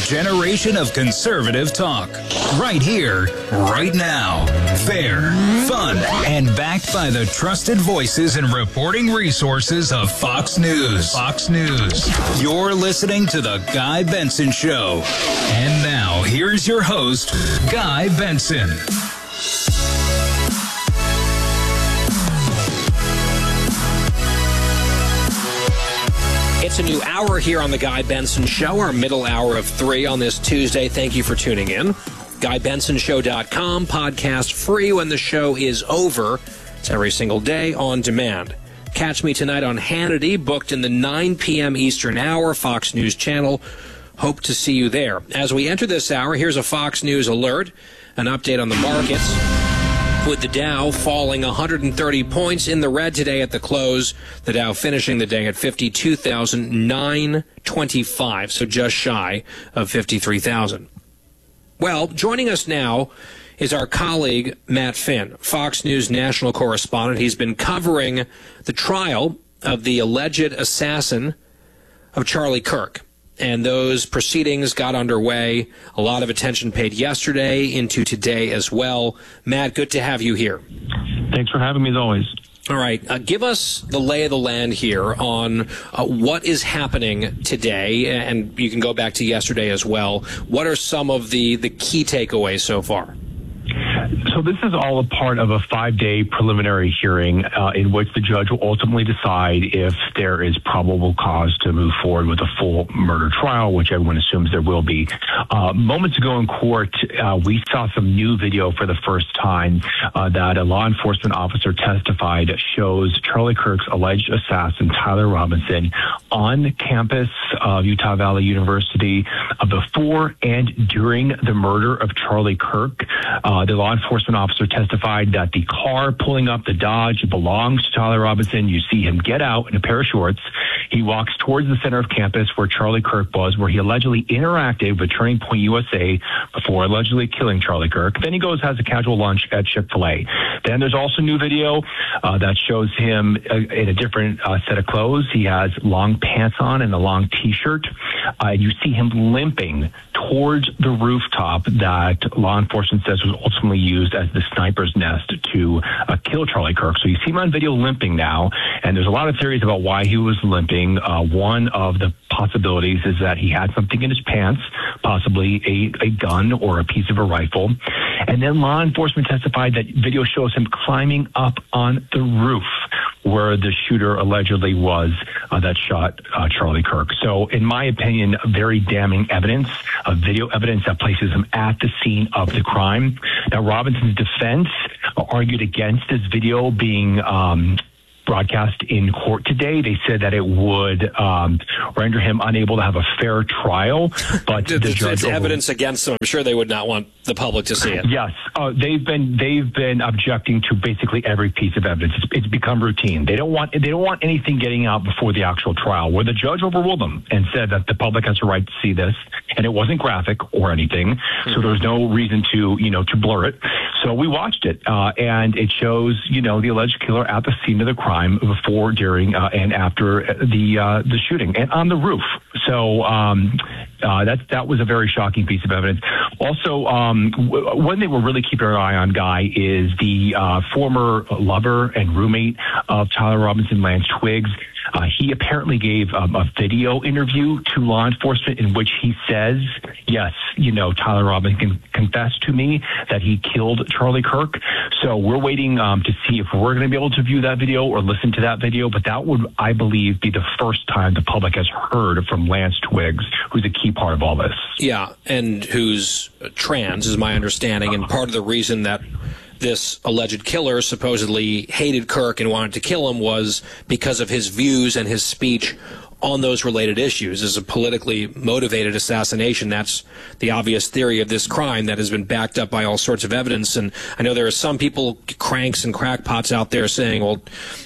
generation of conservative talk. Right here, right now. Fair, fun, and backed by the trusted voices and reporting resources of Fox News. Fox News. You're listening to The Guy Benson Show. And now, here's your host, Guy Benson. It's a new hour here on The Guy Benson Show, our middle hour of 3 on this Tuesday. Thank you for tuning in. GuyBensonShow.com, podcast free when the show is over. It's every single day on demand. Catch me tonight on Hannity, booked in the 9 p.m. Eastern hour, Fox News Channel. Hope to see you there. As we enter this hour, here's a Fox News alert, an update on the markets. With the Dow falling 130 points in the red today at the close, the Dow finishing the day at 52,925, so just shy of 53,000. Well, joining us now is our colleague Matt Finn, Fox News national correspondent. He's been covering the trial of the alleged assassin of Charlie Kirk. And those proceedings got underway. A lot of attention paid yesterday into today as well. Matt, good to have you here. Thanks for having me, as always. All right. Give us the lay of the land here on what is happening today, and you can go back to yesterday as well. What are some of the key takeaways so far? So this is all a part of a 5-day preliminary hearing in which the judge will ultimately decide if there is probable cause to move forward with a full murder trial, which everyone assumes there will be. Moments ago in court, we saw some new video for the first time that a law enforcement officer testified shows Charlie Kirk's alleged assassin, Tyler Robinson, on campus of Utah Valley University before and during the murder of Charlie Kirk. The law enforcement officer testified that the car pulling up, the Dodge, belongs to Tyler Robinson. You see him get out in a pair of shorts. He walks towards the center of campus where Charlie Kirk was, where he allegedly interacted with Turning Point USA before allegedly killing Charlie Kirk. Then he goes, has a casual lunch at Chick-fil-A. Then there's also new video that shows him in a different set of clothes. He has long pants on and a long T-shirt. You see him limping towards the rooftop that law enforcement says was ultimately used as the sniper's nest to kill Charlie Kirk. So you see him on video limping now, and there's a lot of theories about why he was limping. One of the possibilities is that he had something in his pants, possibly a gun or a piece of a rifle. And then law enforcement testified that video shows him climbing up on the roof where the shooter allegedly was that shot Charlie Kirk. So in my opinion, very damning evidence, video evidence that places him at the scene of the crime. Now, Robinson's defense argued against this video being broadcast in court today. They said that it would render him unable to have a fair trial, but the judge... It's evidence against him. I'm sure they would not want the public to see it. Yes. They've been objecting to basically every piece of evidence. It's become routine. They don't want anything getting out before the actual trial, where the judge overruled them and said that the public has a right to see this, and it wasn't graphic or anything, so there's no reason to blur it. So we watched it, and it shows, the alleged killer at the scene of the crime before, during, and after the shooting, and on the roof. So that was a very shocking piece of evidence. Also, one thing we're really keeping our eye on, Guy, is the former lover and roommate of Tyler Robinson, Lance Twiggs. He apparently gave a video interview to law enforcement in which he says, yes, Tyler Robinson confessed to me that he killed Charlie Kirk. So we're waiting to see if we're going to be able to view that video or listen to that video. But that would, I believe, be the first time the public has heard from Lance Twiggs, who's a key part of all this. Yeah, and who's trans, is my understanding. And part of the reason that this alleged killer supposedly hated Kirk and wanted to kill him was because of his views and his speech on those related issues. As a politically motivated assassination, that's the obvious theory of this crime that has been backed up by all sorts of evidence. And I know there are some people, cranks and crackpots out there saying, well,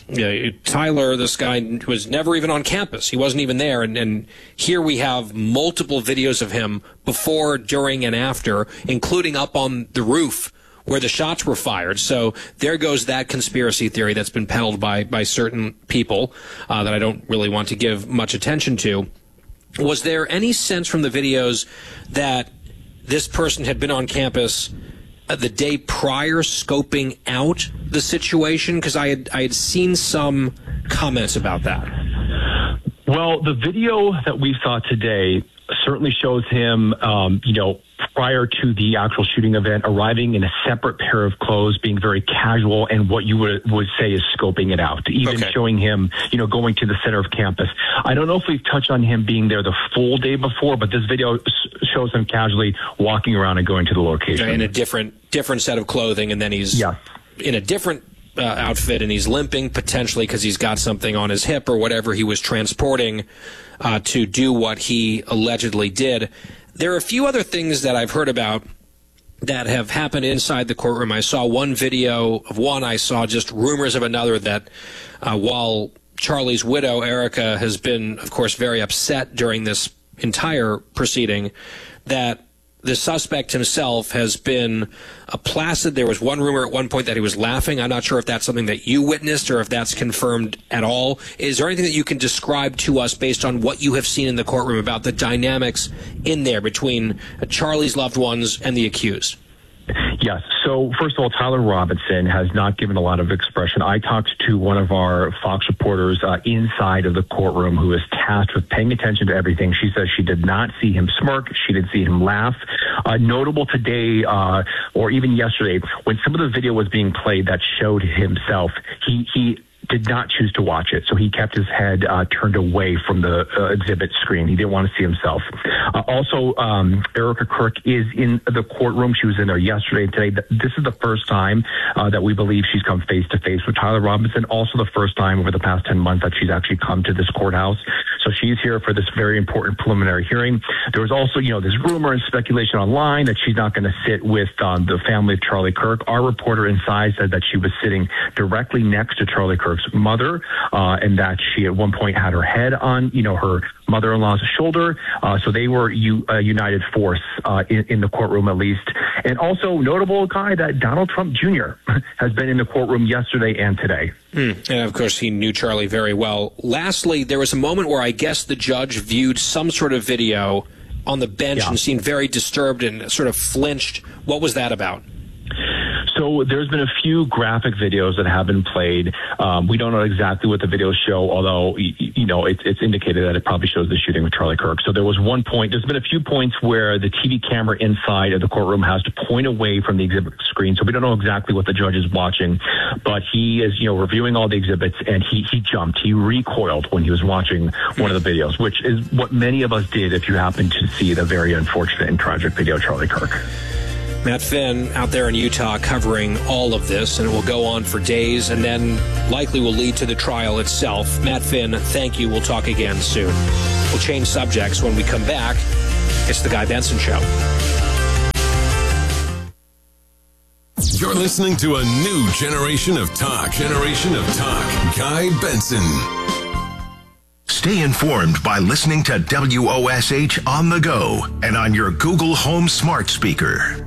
Tyler, this guy was never even on campus. He wasn't even there. And here we have multiple videos of him before, during, and after, including up on the roof where the shots were fired. So there goes that conspiracy theory that's been peddled by certain people that I don't really want to give much attention to. Was there any sense from the videos that this person had been on campus the day prior scoping out the situation? Because I had seen some comments about that. Well, the video that we saw today certainly shows him, prior to the actual shooting event, arriving in a separate pair of clothes, being very casual, and what you would say is scoping it out, even showing him, going to the center of campus. I don't know if we've touched on him being there the full day before, but this video shows him casually walking around and going to the location. In a different set of clothing, and then he's in a different outfit, and he's limping potentially because he's got something on his hip or whatever he was transporting to do what he allegedly did. There are a few other things that I've heard about that have happened inside the courtroom. I saw one video of one. I saw just rumors of another that while Charlie's widow, Erica, has been, of course, very upset during this entire proceeding, that the suspect himself has been placid. There was one rumor at one point that he was laughing. I'm not sure if that's something that you witnessed or if that's confirmed at all. Is there anything that you can describe to us based on what you have seen in the courtroom about the dynamics in there between Charlie's loved ones and the accused? Yes. So first of all, Tyler Robinson has not given a lot of expression. I talked to one of our Fox reporters inside of the courtroom who is tasked with paying attention to everything. She says she did not see him smirk. She didn't see him laugh. Notable today, or even yesterday, when some of the video was being played that showed himself, he did not choose to watch it. So he kept his head turned away from the exhibit screen. He didn't want to see himself. Also, Erica Kirk is in the courtroom. She was in there yesterday and today. This is the first time that we believe she's come face to face with Tyler Robinson. Also the first time over the past 10 months that she's actually come to this courthouse. So she's here for this very important preliminary hearing. There was also, this rumor and speculation online that she's not going to sit with the family of Charlie Kirk. Our reporter inside said that she was sitting directly next to Charlie Kirk's mother, and that she at one point had her head on, her mother-in-law's shoulder. So they were a united force in the courtroom, at least. And also notable guy that Donald Trump Jr. has been in the courtroom yesterday and today. And of course, he knew Charlie very well. Lastly, there was a moment where I guess the judge viewed some sort of video on the bench and seemed very disturbed and sort of flinched. What was that about? So there's been a few graphic videos that have been played. We don't know exactly what the videos show, although, it's indicated that it probably shows the shooting with Charlie Kirk. So there was one point, there's been a few points where the TV camera inside of the courtroom has to point away from the exhibit screen. So we don't know exactly what the judge is watching, but he is, reviewing all the exhibits, and he jumped. He recoiled when he was watching one of the videos, which is what many of us did if you happen to see the very unfortunate and tragic video of Charlie Kirk. Matt Finn out there in Utah covering all of this, and it will go on for days and then likely will lead to the trial itself. Matt Finn, thank you. We'll talk again soon. We'll change subjects when we come back. It's The Guy Benson Show. You're listening to a new generation of talk. Guy Benson. Stay informed by listening to WOSH on the go and on your Google Home smart speaker.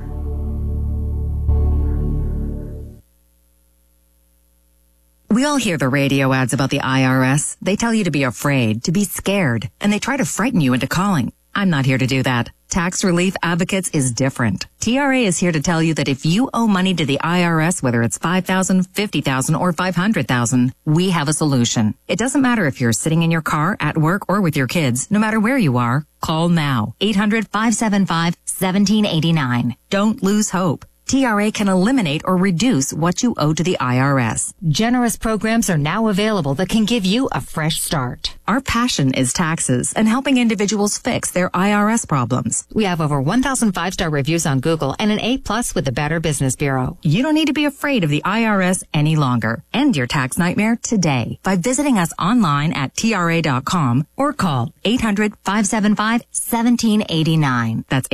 We all hear the radio ads about the IRS. They tell you to be afraid, to be scared, and they try to frighten you into calling. I'm not here to do that. Tax Relief Advocates is different. TRA is here to tell you that if you owe money to the IRS, whether it's $5,000, $50,000, or $500,000, we have a solution. It doesn't matter if you're sitting in your car, at work, or with your kids. No matter where you are, call now. 800-575-1789. Don't lose hope. TRA can eliminate or reduce what you owe to the IRS. Generous programs are now available that can give you a fresh start. Our passion is taxes and helping individuals fix their IRS problems. We have over 1,000 5-star reviews on Google and an A+ with the Better Business Bureau. You don't need to be afraid of the IRS any longer. End your tax nightmare today by visiting us online at TRA.com or call 800-575-1789. That's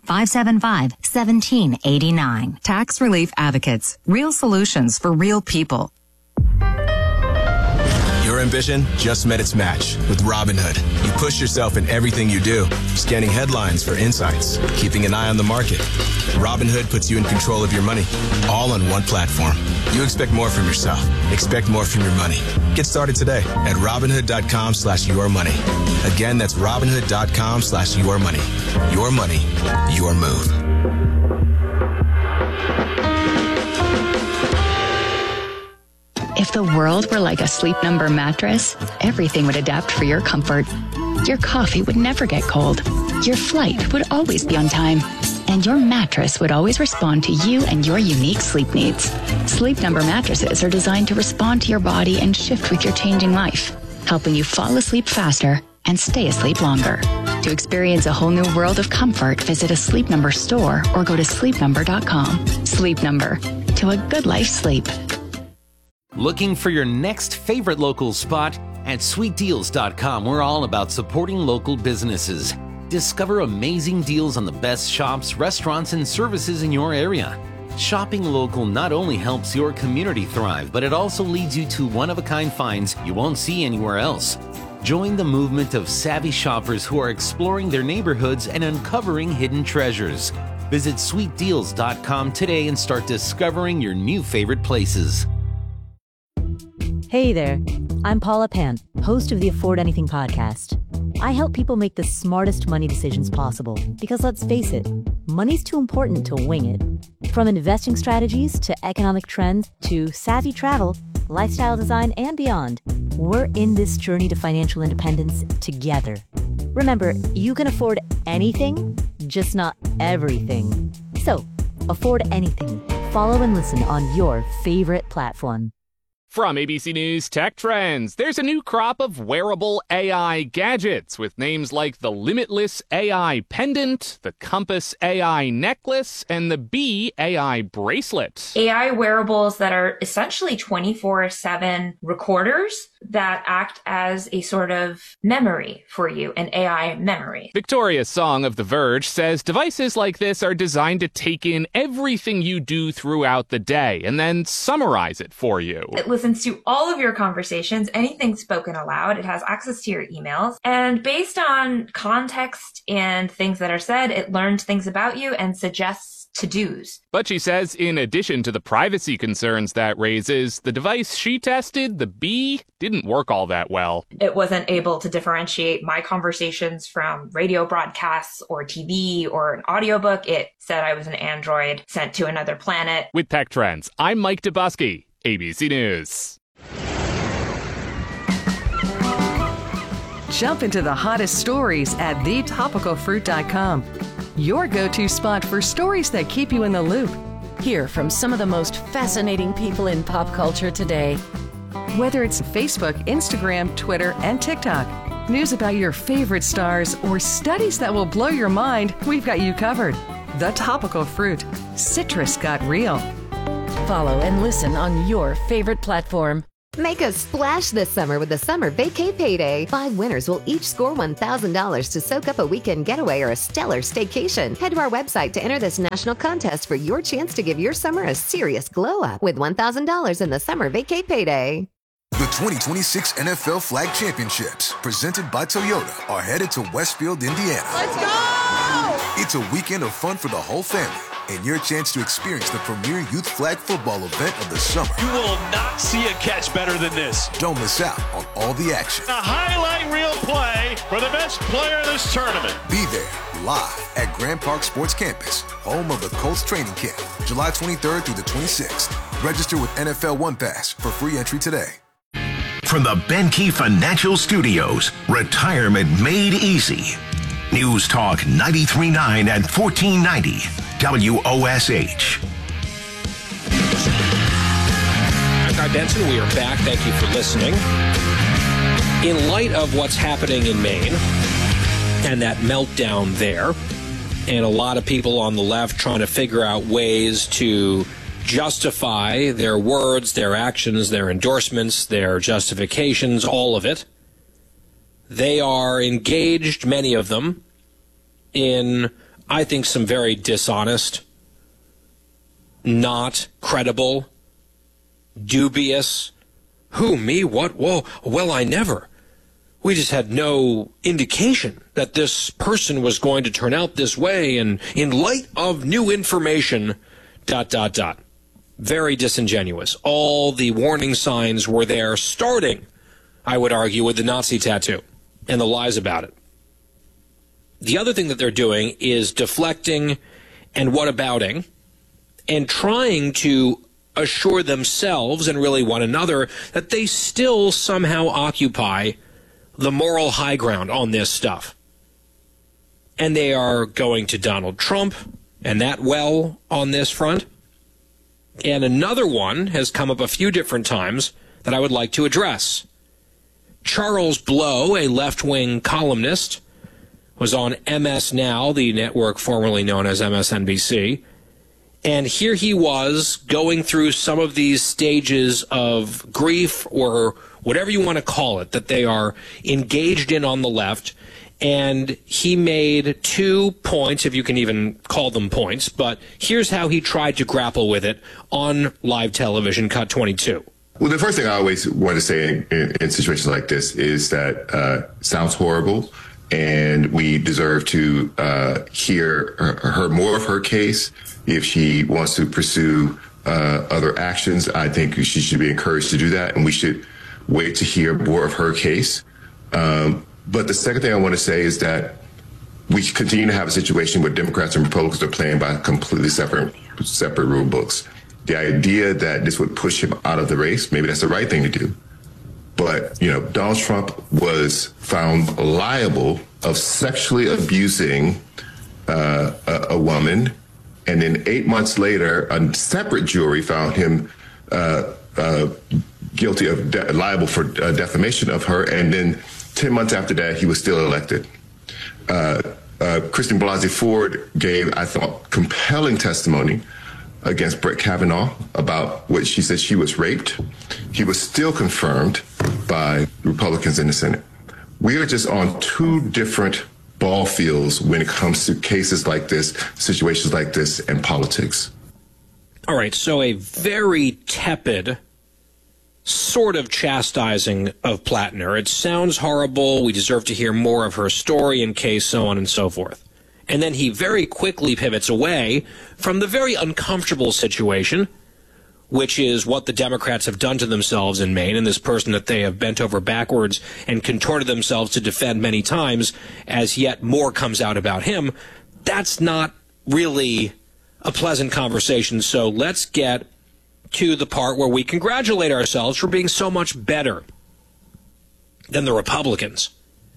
800-575-1789. Tax Relief Advocates. Real solutions for real people. You're Your ambition just met its match with Robinhood. You push yourself in everything you do, scanning headlines for insights, keeping an eye on the market. Robinhood puts you in control of your money, all on one platform. You expect more from yourself. Expect more from your money. Get started today at Robinhood.com/yourmoney. Again, that's Robinhood.com/yourmoney. Your money, your move. If the world were like a Sleep Number mattress, everything would adapt for your comfort. Your coffee would never get cold. Your flight would always be on time. And your mattress would always respond to you and your unique sleep needs. Sleep Number mattresses are designed to respond to your body and shift with your changing life, helping you fall asleep faster and stay asleep longer. To experience a whole new world of comfort, visit a Sleep Number store or go to sleepnumber.com. Sleep Number. To a good life sleep. Looking for your next favorite local spot? At sweetdeals.com, we're all about supporting local businesses. Discover amazing deals on the best shops, restaurants, and services in your area. Shopping local not only helps your community thrive, but it also leads you to one-of-a-kind finds you won't see anywhere else. Join the movement of savvy shoppers who are exploring their neighborhoods and uncovering hidden treasures. Visit sweetdeals.com today and start discovering your new favorite places. Hey there, I'm Paula Pant, host of the Afford Anything podcast. I help people make the smartest money decisions possible because let's face it, money's too important to wing it. From investing strategies to economic trends to savvy travel, lifestyle design, and beyond, we're in this journey to financial independence together. Remember, you can afford anything, just not everything. So, afford anything. Follow and listen on your favorite platform. From ABC News Tech Trends, there's a new crop of wearable AI gadgets with names like the Limitless AI Pendant, the Compass AI Necklace, and the Bee AI Bracelet. AI wearables that are essentially 24/7 recorders that act as a sort of memory for you, an AI memory. Victoria Song of The Verge says devices like this are designed to take in everything you do throughout the day and then summarize it for you. It listens to all of your conversations, anything spoken aloud. It has access to your emails. And based on context and things that are said, it learns things about you and suggests to-dos. But she says in addition to the privacy concerns that raises, the device she tested, the Bee, didn't work all that well. It wasn't able to differentiate my conversations from radio broadcasts or TV or an audiobook. It said I was an android sent to another planet. With Tech Trends, I'm Mike Dubusky, ABC News. Jump into the hottest stories at thetopicalfruit.com. Your go-to spot for stories that keep you in the loop. Hear from some of the most fascinating people in pop culture today. Whether it's Facebook, Instagram, Twitter, and TikTok, news about your favorite stars, or studies that will blow your mind, we've got you covered. The Topical Fruit. Citrus got real. Follow and listen on your favorite platform. Make a splash this summer with the Summer Vacay Payday. 5 winners will each score $1,000 to soak up a weekend getaway or a stellar staycation. Head to our website to enter this national contest for your chance to give your summer a serious glow up with $1,000 in the Summer Vacay Payday. The 2026 NFL Flag Championships, presented by Toyota, are headed to Westfield, Indiana. Let's go! It's a weekend of fun for the whole family and your chance to experience the premier youth flag football event of the summer. You will not see a catch better than this. Don't miss out on all the action. A highlight reel play for the best player of this tournament. Be there live at Grand Park Sports Campus, home of the Colts training camp, July 23rd through the 26th. Register with NFL One Pass for free entry today. From the Benke Financial Studios, retirement made easy. News Talk 93.9 and 1490 WOSH. I'm Guy Benson. We are back. Thank you for listening. In light of what's happening in Maine and that meltdown there, and a lot of people on the left trying to figure out ways to justify their words, their actions, their endorsements, their justifications, all of it. They are engaged, many of them, in, I think, some very dishonest, not credible, dubious, Who, me? What? Whoa, well, I never. We just had no indication that this person was going to turn out this way, and in light of new information, ... Very disingenuous. All the warning signs were there, starting, I would argue, with the Nazi tattoo and the lies about it. The other thing that they're doing is deflecting and whatabouting and trying to assure themselves and really one another that they still somehow occupy the moral high ground on this stuff. And they are going to Donald Trump and that well on this front. And another one has come up a few different times that I would like to address. Charles Blow, a left-wing columnist, was on MS Now, the network formerly known as MSNBC. And here he was going through some of these stages of grief, or whatever you want to call it, that they are engaged in on the left. And he made 2 points, if you can even call them points, but here's how he tried to grapple with it on live television, Cut 22. Well, the first thing I always want to say in situations like this is that sounds horrible, and we deserve to hear her more of her case. If she wants to pursue other actions, I think she should be encouraged to do that, and we should wait to hear more of her case. But the second thing I want to say is that we continue to have a situation where Democrats and Republicans are playing by completely separate rule books. The idea that this would push him out of the race, maybe that's the right thing to do. But, Donald Trump was found liable of sexually abusing a woman. And then 8 months later, a separate jury found him guilty of liable for defamation of her. And then 10 months after that, he was still elected. Christine Blasey Ford gave, I thought, compelling testimony against Brett Kavanaugh about what she said she was raped. He was still confirmed by Republicans in the Senate. We are just on 2 different ball fields when it comes to cases like this, situations like this, and politics. All right, so a very tepid sort of chastising of Plattner. It sounds horrible. We deserve to hear more of her story and case, so on and so forth. And then he very quickly pivots away from the very uncomfortable situation, which is what the Democrats have done to themselves in Maine, and this person that they have bent over backwards and contorted themselves to defend many times, as yet more comes out about him. That's not really a pleasant conversation, so let's get to the part where we congratulate ourselves for being so much better than the Republicans.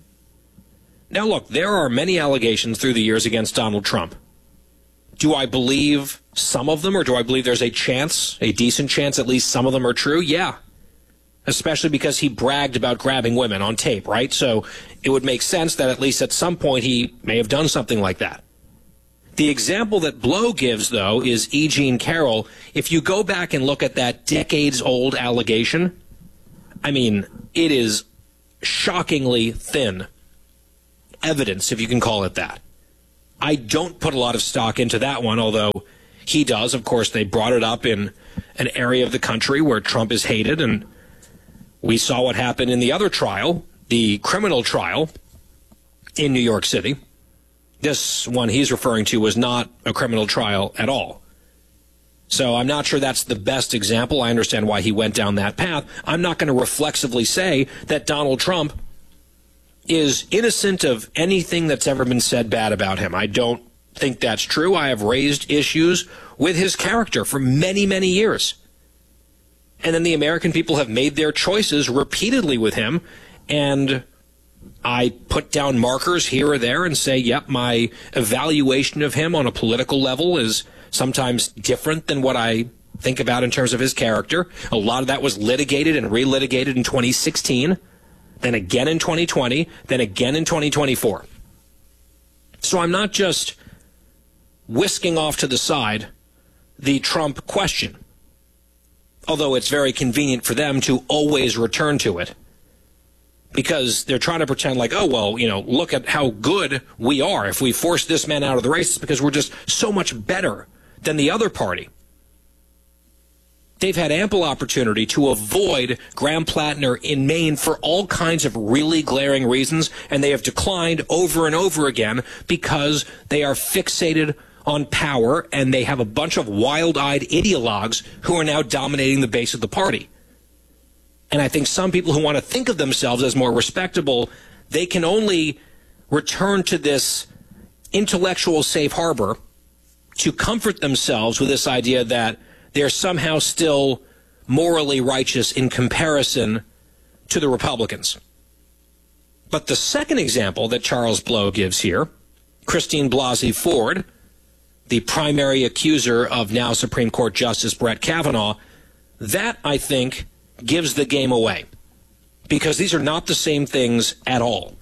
Now, look, there are many allegations through the years against Donald Trump. Do I believe some of them, or do I believe there's a chance, a decent chance at least some of them are true? Yeah. Especially because he bragged about grabbing women on tape, right? So it would make sense that at least at some point he may have done something like that. The example that Blow gives, though, is E. Jean Carroll. If you go back and look at that decades-old allegation, I mean, it is shockingly thin evidence, if you can call it that. I don't put a lot of stock into that one, although he does. Of course, they brought it up in an area of the country where Trump is hated, and we saw what happened in the other trial, the criminal trial in New York City. This one he's referring to was not a criminal trial at all. So I'm not sure that's the best example. I understand why he went down that path. I'm not going to reflexively say that Donald Trump is innocent of anything that's ever been said bad about him. I don't think that's true. I have raised issues with his character for many, many years. And then the American people have made their choices repeatedly with him, and I put down markers here or there and say, yep, my evaluation of him on a political level is sometimes different than what I think about in terms of his character. A lot of that was litigated and relitigated in 2016, then again in 2020, then again in 2024. So I'm not just whisking off to the side the Trump question, although it's very convenient for them to always return to it, because they're trying to pretend like, oh, well, look at how good we are. If we force this man out of the race, it's because we're just so much better than the other party. They've had ample opportunity to avoid Graham Plattner in Maine for all kinds of really glaring reasons, and they have declined over and over again because they are fixated on power, and they have a bunch of wild-eyed ideologues who are now dominating the base of the party. And I think some people who want to think of themselves as more respectable, they can only return to this intellectual safe harbor to comfort themselves with this idea that they're somehow still morally righteous in comparison to the Republicans. But the second example that Charles Blow gives here, Christine Blasey Ford, the primary accuser of now Supreme Court Justice Brett Kavanaugh, that, I think, gives the game away. Because these are not the same things at all.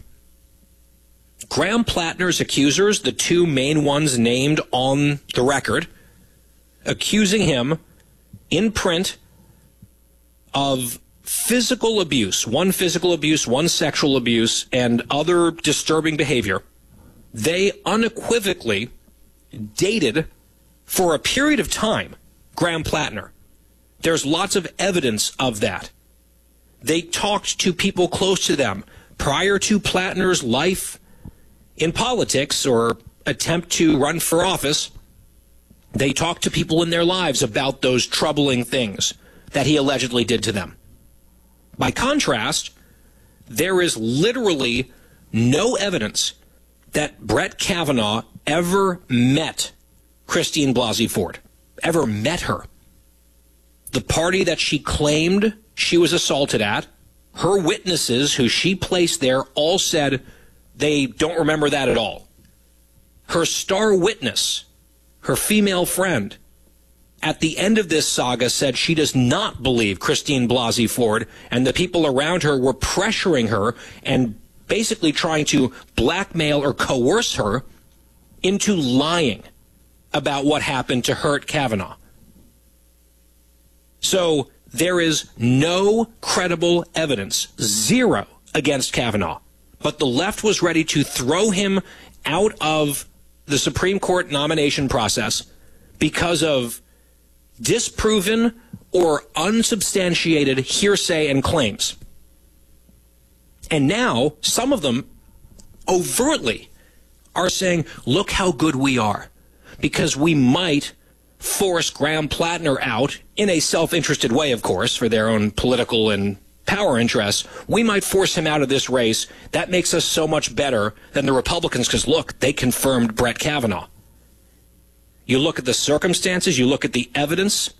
Graham Plattner's accusers, the two main ones named on the record, accusing him in print of physical abuse, one sexual abuse, and other disturbing behavior. They unequivocally dated for a period of time Graham Plattner. There's lots of evidence of that. They talked to people close to them prior to Plattner's life in politics or attempt to run for office. They talked to people in their lives about those troubling things that he allegedly did to them. By contrast, there is literally no evidence that Brett Kavanaugh ever met Christine Blasey Ford, ever met her. The party that she claimed she was assaulted at, her witnesses who she placed there all said they don't remember that at all. Her star witness, her female friend, at the end of this saga said she does not believe Christine Blasey Ford, and the people around her were pressuring her and basically trying to blackmail or coerce her into lying about what happened to her at Kavanaugh. So there is no credible evidence, zero, against Kavanaugh. But the left was ready to throw him out of the Supreme Court nomination process because of disproven or unsubstantiated hearsay and claims. And now, some of them overtly are saying, look how good we are, because we might force Graham Plattner out, in a self-interested way, of course, for their own political and power interests. We might force him out of this race. That makes us so much better than the Republicans because, look, they confirmed Brett Kavanaugh. You look at the circumstances, you look at the evidence.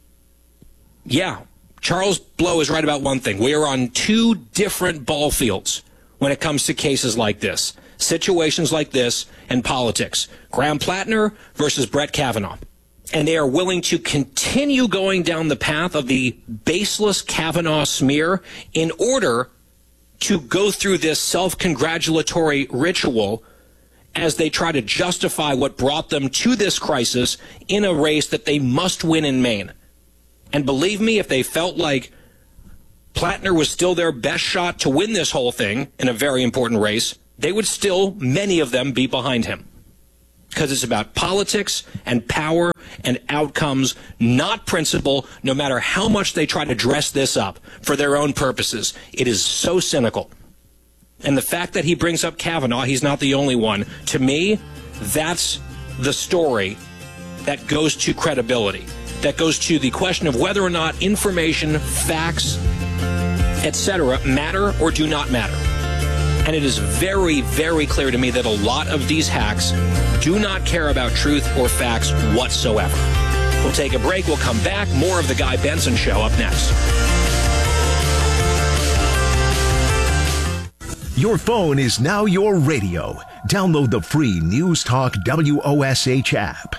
Yeah, Charles Blow is right about one thing. We are on two different ball fields when it comes to cases like this, situations like this, and politics. Graham Plattner versus Brett Kavanaugh. And they are willing to continue going down the path of the baseless Kavanaugh smear in order to go through this self-congratulatory ritual as they try to justify what brought them to this crisis in a race that they must win in Maine. And believe me, if they felt like Plattner was still their best shot to win this whole thing in a very important race, they would still, many of them, be behind him. Because it's about politics and power and outcomes, not principle, no matter how much they try to dress this up for their own purposes. It is so cynical. And the fact that he brings up Kavanaugh, he's not the only one. To me, that's the story that goes to credibility, that goes to the question of whether or not information, facts, etc. matter or do not matter. And it is very, very clear to me that a lot of these hacks do not care about truth or facts whatsoever. We'll take a break. We'll come back. More of The Guy Benson Show up next. Your phone is now your radio. Download the free News Talk WOSH app.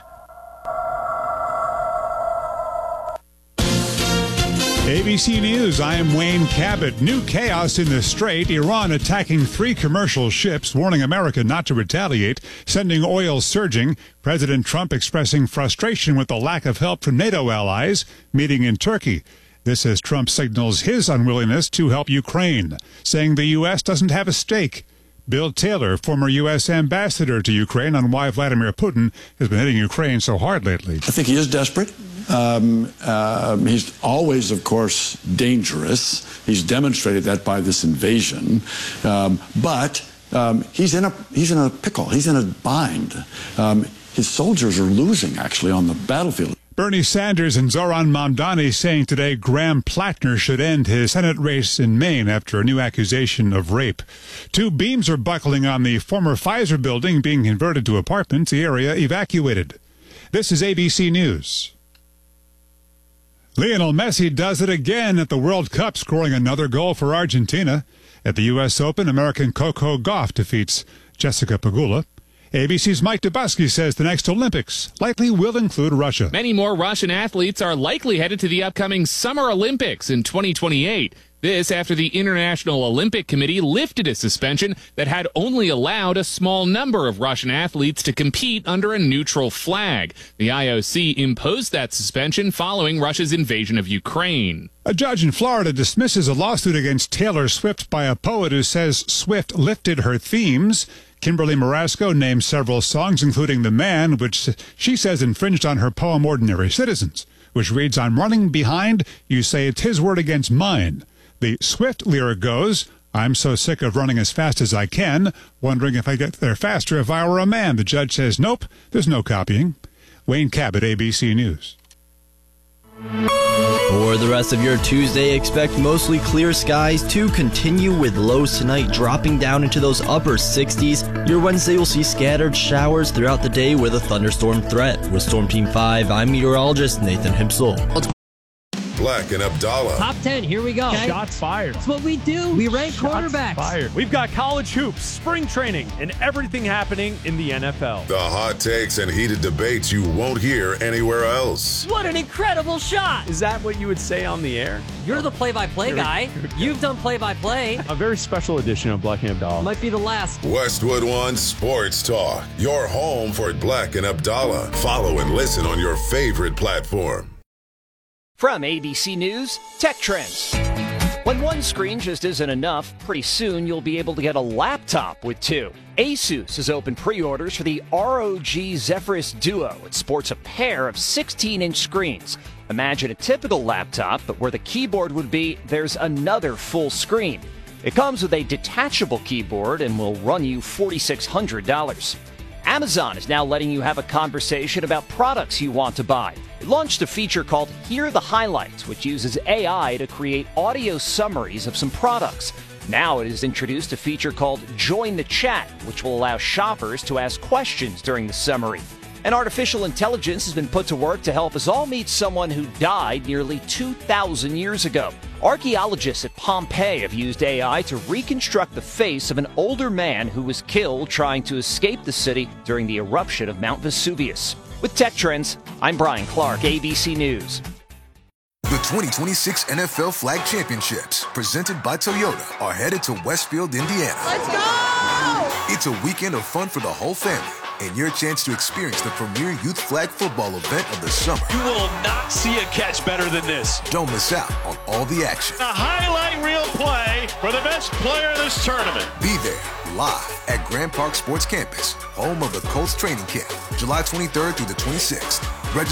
ABC News, I am Wayne Cabot. New chaos in the Strait. Iran attacking 3 commercial ships, warning America not to retaliate, sending oil surging. President Trump expressing frustration with the lack of help from NATO allies, meeting in Turkey. This as Trump signals his unwillingness to help Ukraine, saying the U.S. doesn't have a stake. Bill Taylor, former U.S. ambassador to Ukraine, on why Vladimir Putin has been hitting Ukraine so hard lately. I think he is desperate. He's always, of course, dangerous. He's demonstrated that by this invasion. But he's in a pickle. He's in a bind. His soldiers are losing, actually, on the battlefield. Bernie Sanders and Zoran Mamdani saying today Graham Plattner should end his Senate race in Maine after a new accusation of rape. 2 beams are buckling on the former Pfizer building being converted to apartments, the area evacuated. This is ABC News. Lionel Messi does it again at the World Cup, scoring another goal for Argentina. At the U.S. Open, American Coco Gauff defeats Jessica Pegula. ABC's Mike Dubusky says the next Olympics likely will include Russia. Many more Russian athletes are likely headed to the upcoming Summer Olympics in 2028. This after the International Olympic Committee lifted a suspension that had only allowed a small number of Russian athletes to compete under a neutral flag. The IOC imposed that suspension following Russia's invasion of Ukraine. A judge in Florida dismisses a lawsuit against Taylor Swift by a poet who says Swift lifted her themes. Kimberly Marasco named several songs, including The Man, which she says infringed on her poem Ordinary Citizens, which reads, "I'm running behind, you say it's his word against mine." The Swift lyric goes, "I'm so sick of running as fast as I can, wondering if I get there faster if I were a man." The judge says, nope, there's no copying. Wayne Cabot, ABC News. For the rest of your Tuesday, expect mostly clear skies to continue with lows tonight dropping down into those upper 60s. Your Wednesday will see scattered showers throughout the day with a thunderstorm threat. With Storm Team 5, I'm meteorologist Nathan Himsel. Black and Abdallah. Top 10, here we go. Okay. Shots fired. That's what we do. We rank quarterbacks. Fired. We've got college hoops, spring training, and everything happening in the NFL. The hot takes and heated debates you won't hear anywhere else. What an incredible shot. Is that what you would say on the air? You're the play-by-play guy. You've done play-by-play. A very special edition of Black and Abdallah. Might be the last. Westwood One Sports Talk. Your home for Black and Abdallah. Follow and listen on your favorite platform. From ABC News, Tech Trends. When one screen just isn't enough, pretty soon you'll be able to get a laptop with 2. Asus has opened pre-orders for the ROG Zephyrus Duo. It sports a pair of 16-inch screens. Imagine a typical laptop, but where the keyboard would be, there's another full screen. It comes with a detachable keyboard and will run you $4,600. Amazon is now letting you have a conversation about products you want to buy. It launched a feature called Hear the Highlights, which uses AI to create audio summaries of some products. Now it has introduced a feature called Join the Chat, which will allow shoppers to ask questions during the summary. And artificial intelligence has been put to work to help us all meet someone who died nearly 2,000 years ago. Archaeologists at Pompeii have used AI to reconstruct the face of an older man who was killed trying to escape the city during the eruption of Mount Vesuvius. With Tech Trends, I'm Brian Clark, ABC News. The 2026 NFL Flag Championships, presented by Toyota, are headed to Westfield, Indiana. Let's go! It's a weekend of fun for the whole family, and your chance to experience the premier youth flag football event of the summer. You will not see a catch better than this. Don't miss out on all the action. A highlight reel play for the best player of this tournament. Be there live at Grand Park Sports Campus, home of the Colts training camp, July 23rd through the 26th.